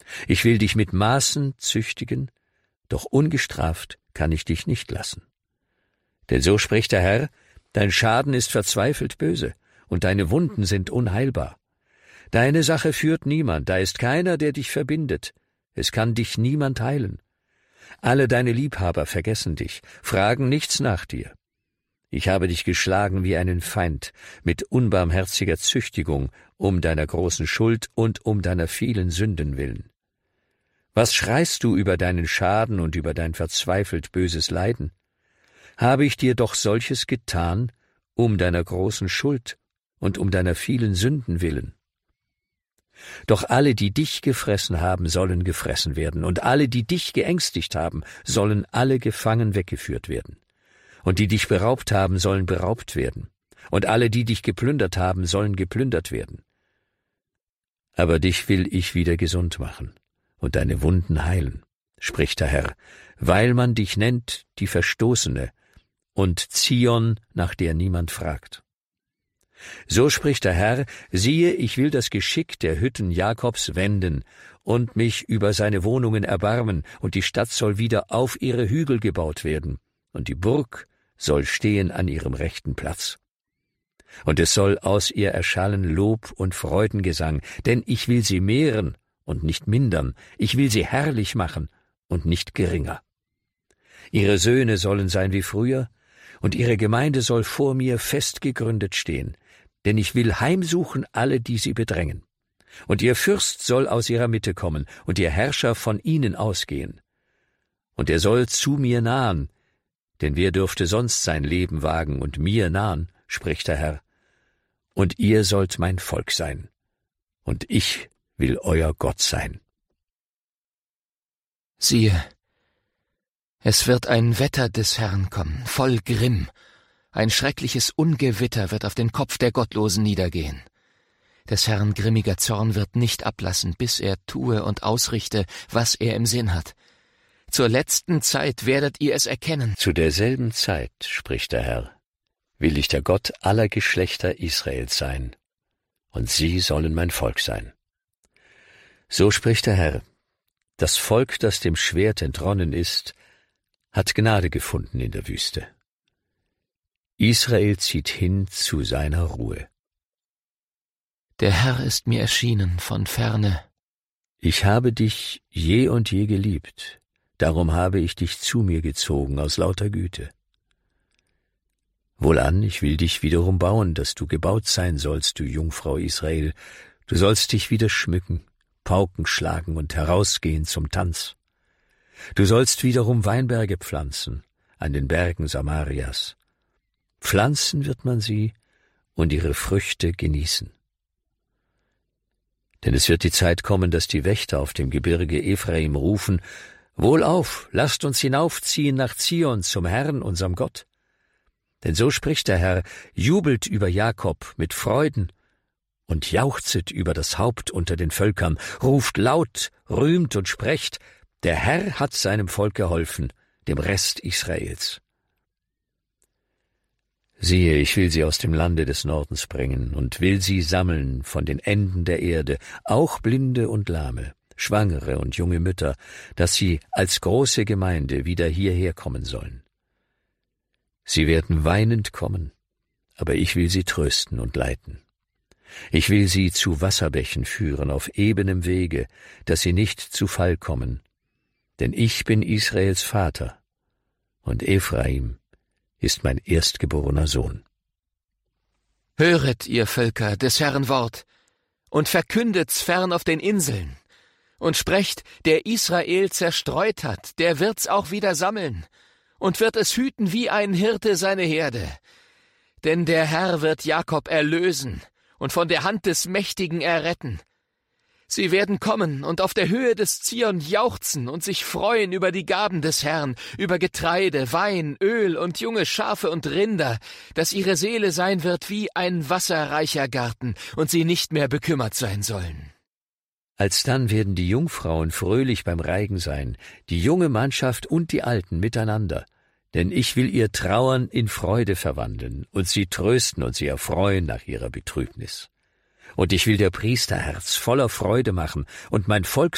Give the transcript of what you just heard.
Ich will dich mit Maßen züchtigen, doch ungestraft kann ich dich nicht lassen. Denn so spricht der Herr, dein Schaden ist verzweifelt böse, und deine Wunden sind unheilbar. Deine Sache führt niemand, da ist keiner, der dich verbindet. Es kann dich niemand heilen. Alle deine Liebhaber vergessen dich, fragen nichts nach dir. Ich habe dich geschlagen wie einen Feind, mit unbarmherziger Züchtigung, um deiner großen Schuld und um deiner vielen Sünden willen. Was schreist du über deinen Schaden und über dein verzweifelt böses Leiden? Habe ich dir doch solches getan, um deiner großen Schuld und um deiner vielen Sünden willen? Doch alle, die dich gefressen haben, sollen gefressen werden, und alle, die dich geängstigt haben, sollen alle gefangen weggeführt werden. Und die dich beraubt haben, sollen beraubt werden, und alle, die dich geplündert haben, sollen geplündert werden. Aber dich will ich wieder gesund machen und deine Wunden heilen, spricht der Herr, weil man dich nennt die Verstoßene und Zion, nach der niemand fragt. So spricht der Herr, siehe, ich will das Geschick der Hütten Jakobs wenden und mich über seine Wohnungen erbarmen, und die Stadt soll wieder auf ihre Hügel gebaut werden, und die Burg soll stehen an ihrem rechten Platz. Und es soll aus ihr erschallen Lob und Freudengesang, denn ich will sie mehren und nicht mindern, ich will sie herrlich machen und nicht geringer. Ihre Söhne sollen sein wie früher, und ihre Gemeinde soll vor mir fest gegründet stehen, denn ich will heimsuchen alle, die sie bedrängen. Und ihr Fürst soll aus ihrer Mitte kommen, und ihr Herrscher von ihnen ausgehen. Und er soll zu mir nahen, denn wer dürfte sonst sein Leben wagen und mir nahen, spricht der Herr. Und ihr sollt mein Volk sein, und ich will euer Gott sein. Siehe, es wird ein Wetter des Herrn kommen, voll Grimm. Ein schreckliches Ungewitter wird auf den Kopf der Gottlosen niedergehen. Des Herrn grimmiger Zorn wird nicht ablassen, bis er tue und ausrichte, was er im Sinn hat. Zur letzten Zeit werdet ihr es erkennen. Zu derselben Zeit, spricht der Herr, will ich der Gott aller Geschlechter Israels sein, und sie sollen mein Volk sein. So spricht der Herr, das Volk, das dem Schwert entronnen ist, hat Gnade gefunden in der Wüste. Israel zieht hin zu seiner Ruhe. Der Herr ist mir erschienen von ferne. Ich habe dich je und je geliebt, darum habe ich dich zu mir gezogen aus lauter Güte. Wohlan, ich will dich wiederum bauen, dass du gebaut sein sollst, du Jungfrau Israel. Du sollst dich wieder schmücken, Pauken schlagen und herausgehen zum Tanz. Du sollst wiederum Weinberge pflanzen an den Bergen Samarias. Pflanzen wird man sie und ihre Früchte genießen. Denn es wird die Zeit kommen, dass die Wächter auf dem Gebirge Ephraim rufen, Wohlauf, lasst uns hinaufziehen nach Zion zum Herrn, unserem Gott. Denn so spricht der Herr, jubelt über Jakob mit Freuden und jauchzet über das Haupt unter den Völkern, ruft laut, rühmt und sprecht, der Herr hat seinem Volk geholfen, dem Rest Israels. Siehe, ich will sie aus dem Lande des Nordens bringen und will sie sammeln von den Enden der Erde, auch Blinde und Lahme, Schwangere und junge Mütter, dass sie als große Gemeinde wieder hierher kommen sollen. Sie werden weinend kommen, aber ich will sie trösten und leiten. Ich will sie zu Wasserbächen führen auf ebenem Wege, dass sie nicht zu Fall kommen, denn ich bin Israels Vater, und Ephraim ist mein erstgeborener Sohn. Höret, ihr Völker, des Herrn Wort, und verkündet's fern auf den Inseln, und sprecht, der Israel zerstreut hat, der wird's auch wieder sammeln, und wird es hüten wie ein Hirte seine Herde. Denn der Herr wird Jakob erlösen und von der Hand des Mächtigen erretten. Sie werden kommen und auf der Höhe des Zion jauchzen und sich freuen über die Gaben des Herrn, über Getreide, Wein, Öl und junge Schafe und Rinder, dass ihre Seele sein wird wie ein wasserreicher Garten und sie nicht mehr bekümmert sein sollen. Alsdann werden die Jungfrauen fröhlich beim Reigen sein, die junge Mannschaft und die Alten miteinander, denn ich will ihr Trauern in Freude verwandeln und sie trösten und sie erfreuen nach ihrer Betrübnis. Und ich will der Priesterherz voller Freude machen und mein Volk